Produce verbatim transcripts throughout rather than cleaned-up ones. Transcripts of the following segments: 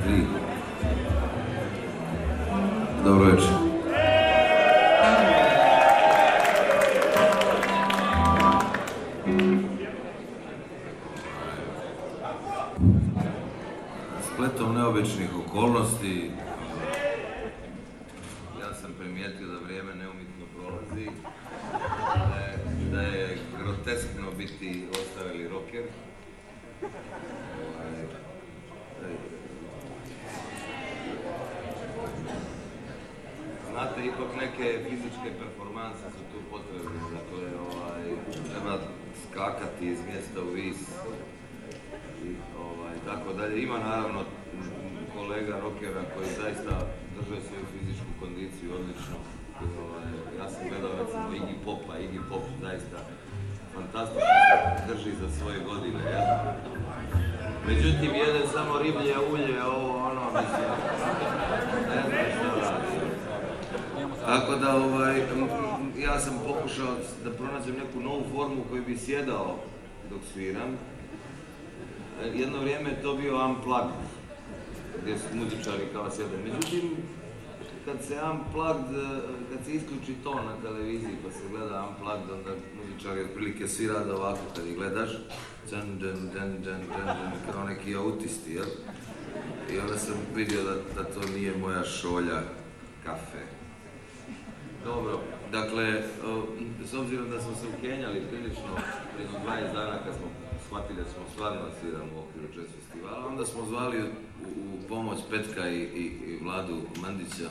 tri. Dobro večer. Spletom neobičnih okolnosti ja sam primijetio da vrijeme neumitno prolazi, da je, da je groteskno biti ostali rocker. Znate, ipak neke fizičke performanse su tu potrebne, dakle, ovaj, treba skakati iz mjesta u vis i ovaj, tako dalje. Ima naravno kolega rockera koji zaista drže svoju fizičku kondiciju odlično. Ovaj, ja sam gledao recimo Iggy Popa, Iggy Pop zaista fantastično drži za svoje godine, ja? Međutim, jede samo riblje ulje, ovo ono, mislim, ne znam što radi. Tako da, ovaj, ja sam pokušao da pronađem neku novu formu koju bi sjedao dok sviram. Jedno vrijeme je to bio unplugged, gdje su muzičari kao sjede. Međutim, kad se unplugged, kad se isključi ton na televiziji pa se gleda unplugged, onda muzičari otprilike svi rade ovako kad ih gledaš. Džan, džan, džan, džan, džan, kao neki autisti, jel? I onda sam vidio da, da to nije moja šolja kafe. Dobro, dakle, s obzirom da smo se ukenjali prilično prije dvadeset dana kad smo shvatili da smo stvarno svirali u okviru Jazz festivala, onda smo zvali u, u pomoć Petka i, i, i Vladu Mandića.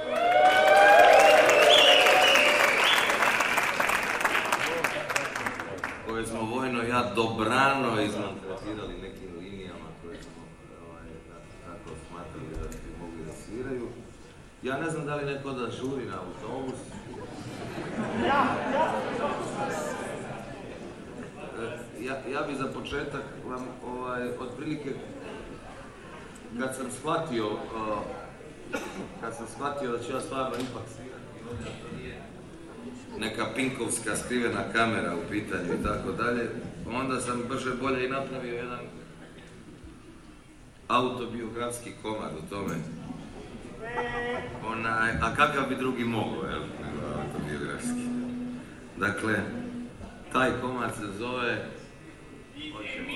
Koje smo vojno ja dobrano izmaltretirali nekim linijama koje smo ovaj, tako smatrali da bi mogli da sviraju. Ja ne znam da li neko da žuri na autobus. Ja, ja bi za početak vam, ovaj, otprilike, kad sam shvatio, uh, kad sam shvatio da ću ja stvarno ipak svirati, da to nije neka pinkovska skrivena kamera u pitanju i tako dalje, onda sam brže bolje i napravio jedan autobiografski komad u tome. Onaj, a kakav bi drugi mogao, jel? Autobiografski. Dakle, taj komad se zove... Hoćemo.